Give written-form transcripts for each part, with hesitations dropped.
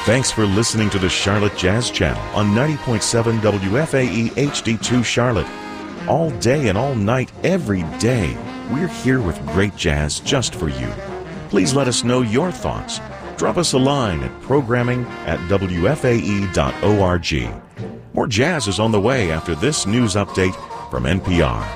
Thanks for listening to the Charlotte Jazz Channel on 90.7 WFAE HD2 Charlotte. All day and all night, every day, we're here with great jazz just for you. Please let us know your thoughts. Drop us a line at programming@wfae.org. More jazz is on the way after this news update from NPR.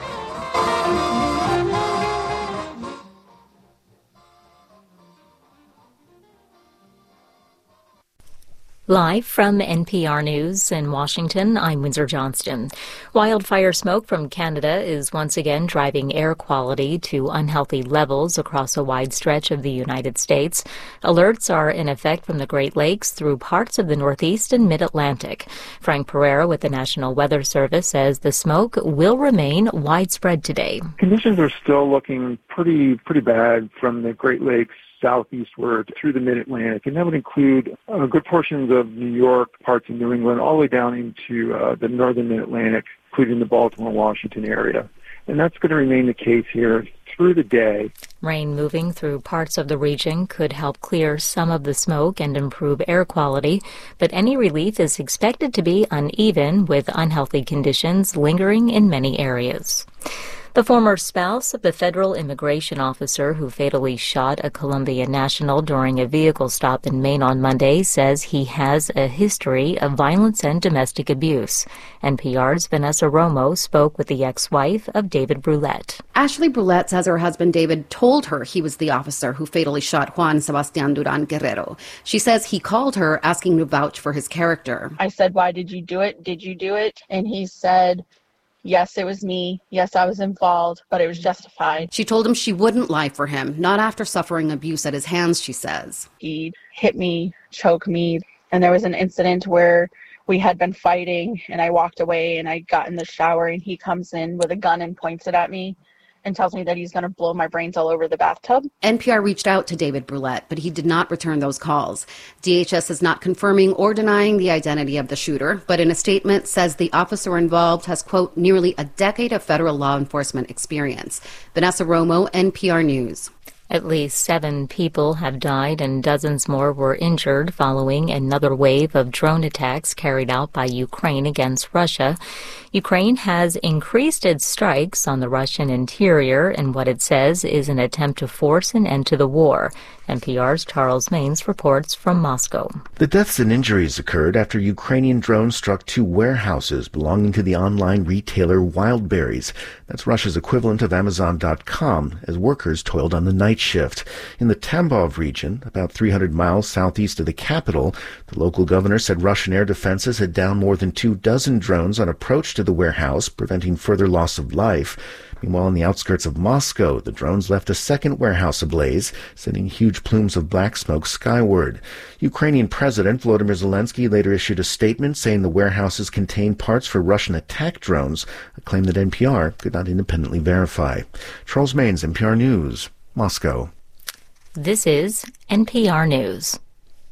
Live from NPR News in Washington, I'm Windsor Johnston. Wildfire smoke from Canada is once again driving air quality to unhealthy levels across a wide stretch of the United States. Alerts are in effect from the Great Lakes through parts of the Northeast and Mid-Atlantic. Frank Pereira with the National Weather Service says the smoke will remain widespread today. Conditions are still looking pretty bad from the Great Lakes southeastward through the Mid-Atlantic, and that would include good portions of New York, parts of New England, all the way down into the northern Mid-Atlantic, including the Baltimore, Washington area. And that's going to remain the case here through the day. Rain moving through parts of the region could help clear some of the smoke and improve air quality, but any relief is expected to be uneven, with unhealthy conditions lingering in many areas. The former spouse of the federal immigration officer who fatally shot a Colombian national during a vehicle stop in Maine on Monday says he has a history of violence and domestic abuse. NPR's Vanessa Romo spoke with the ex-wife of David Brulette. Ashley Brulette says her husband David told her he was the officer who fatally shot Juan Sebastian Duran Guerrero. She says he called her asking to vouch for his character. I said, "Why did you do it? Did you do it?" And he said, "Yes, it was me. Yes, I was involved, but it was justified." She told him she wouldn't lie for him, not after suffering abuse at his hands, she says. He hit me, choked me, and there was an incident where we had been fighting, and I walked away, and I got in the shower, and he comes in with a gun and points it at me and tells me that he's going to blow my brains all over the bathtub. NPR reached out to David Brulette, but he did not return those calls. DHS is not confirming or denying the identity of the shooter, but in a statement says the officer involved has, quote, nearly a decade of federal law enforcement experience. Vanessa Romo, NPR News. At least 7 people have died and dozens more were injured following another wave of drone attacks carried out by Ukraine against Russia. Ukraine has increased its strikes on the Russian interior in what it says is an attempt to force an end to the war. NPR's Charles Maines reports from Moscow. The deaths and injuries occurred after Ukrainian drones struck 2 warehouses belonging to the online retailer Wildberries. That's Russia's equivalent of Amazon.com, as workers toiled on the night shift. In the Tambov region, about 300 miles southeast of the capital, the local governor said Russian air defenses had downed more than 24 drones on approach to the warehouse, preventing further loss of life. Meanwhile, on the outskirts of Moscow, the drones left a second warehouse ablaze, sending huge plumes of black smoke skyward. Ukrainian President Volodymyr Zelensky later issued a statement saying the warehouses contained parts for Russian attack drones, a claim that NPR could not independently verify. Charles Maines, NPR News, Moscow. This is NPR News.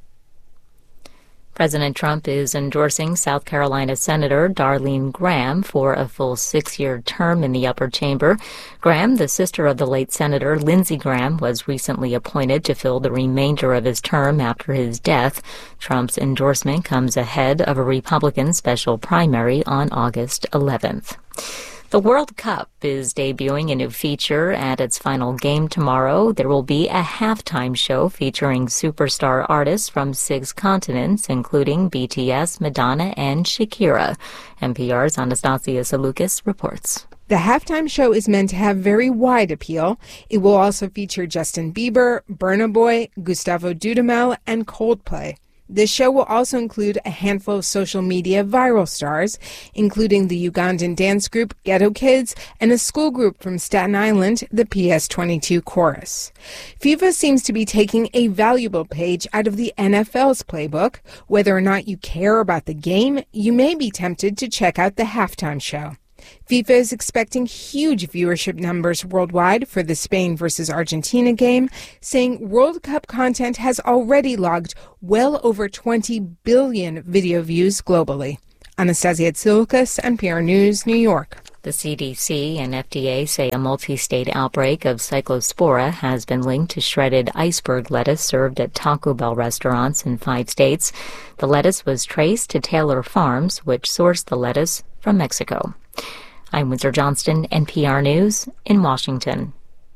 President Trump is endorsing South Carolina Senator Darlene Graham for a full 6-year term in the upper chamber. Graham, the sister of the late Senator Lindsey Graham, was recently appointed to fill the remainder of his term after his death. Trump's endorsement comes ahead of a Republican special primary on August 11th. The World Cup is debuting a new feature at its final game tomorrow. There will be a halftime show featuring superstar artists from 6 continents, including BTS, Madonna, and Shakira. NPR's Anastasia Salukas reports. The halftime show is meant to have very wide appeal. It will also feature Justin Bieber, Burna Boy, Gustavo Dudamel, and Coldplay. This show will also include a handful of social media viral stars, including the Ugandan dance group Ghetto Kids and a school group from Staten Island, the PS22 Chorus. FIFA seems to be taking a valuable page out of the NFL's playbook. Whether or not you care about the game, you may be tempted to check out the halftime show. FIFA is expecting huge viewership numbers worldwide for the Spain versus Argentina game, saying World Cup content has already logged well over 20 billion video views globally. Anastasia Tsoukalos, NPR News, New York. The CDC and FDA say a multi-state outbreak of Cyclospora has been linked to shredded iceberg lettuce served at Taco Bell restaurants in 5 states. The lettuce was traced to Taylor Farms, which sourced the lettuce from Mexico. I'm Windsor Johnston, NPR News in Washington.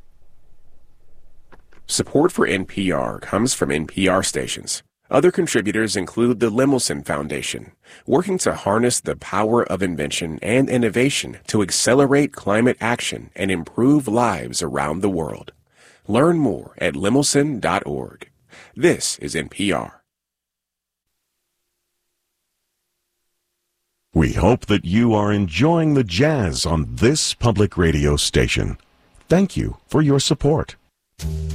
Support for NPR comes from NPR stations. Other contributors include the Lemelson Foundation, working to harness the power of invention and innovation to accelerate climate action and improve lives around the world. Learn more at lemelson.org. This is NPR. We hope that you are enjoying the jazz on this public radio station. Thank you for your support.